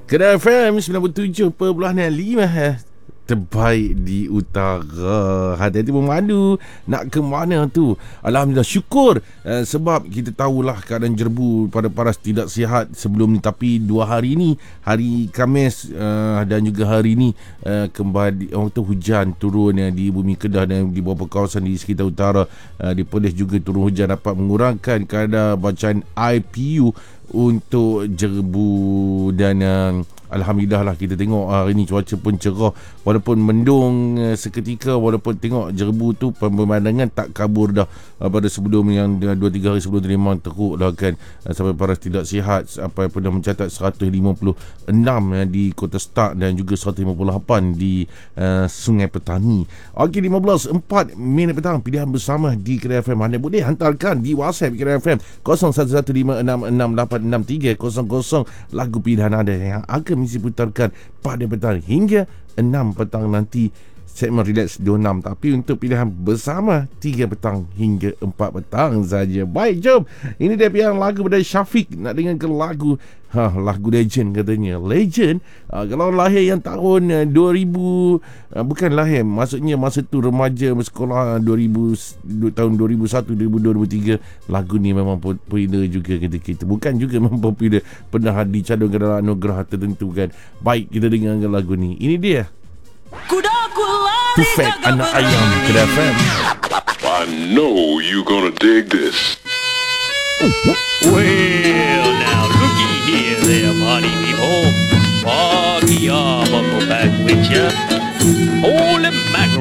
Kedah FM 97.5 terbaik di utara. Hati-hati pemandu nak ke mana tu. Alhamdulillah, syukur sebab kita tahulah keadaan jerbu pada paras tidak sihat sebelum ni. Tapi 2 hari ni, hari Khamis dan juga hari ni kembali hujan turun di bumi Kedah dan di beberapa kawasan di sekitar utara. Di Perlis juga turun hujan dapat mengurangkan kadar bacaan IPU untuk jerbu dan alhamdulillah lah kita tengok hari ni cuaca pun cerah walaupun mendung seketika, walaupun tengok jerbu tu pemandangan tak kabur dah pada sebelum yang 2-3 hari sebelum tu memang teruk dah kan, sampai paras tidak sihat apa pernah mencatat 156 di Kota Stark dan juga 158 di Sungai Petani. Okey, 15.04 petang pilihan bersama di Kedah FM. Anda boleh hantarkan di WhatsApp Kedah FM 011566863300 lagu pilihan anda yang akan mesti putarkan pada petang hingga 6 petang nanti segmen Relax 26. Tapi untuk pilihan bersama 3 petang hingga 4 petang saja. Baik, jom. Ini dia pilihan lagu dari Syafiq. Nak dengarkan lagu lagu legend katanya. Legend kalau lahir yang tahun 2000 bukan lahir, maksudnya masa tu remaja sekolah 2000 tahun 2001 2002 2003, lagu ni memang popular juga ketika itu. Bukan juga memang popular, pernah dicalonkan dalam anugerah tertentu kan. Baik, kita dengarkan lagu ni. Ini dia Tufek Anak Ayam Kedah FM. I know you gonna dig this. Well, now looky here there, party people. Party up, Uncle back with ya. Holy mackerel.